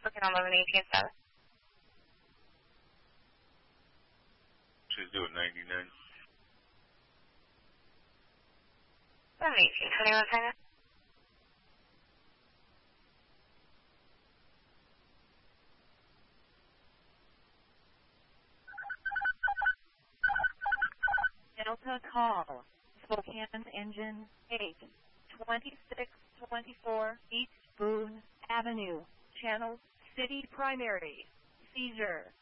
looking on 1118 South. She's doing 99. 1118, Honeymoon China. Delta call. Spokane engine 82624 East Boone Avenue. Channel City Primary. Seizure.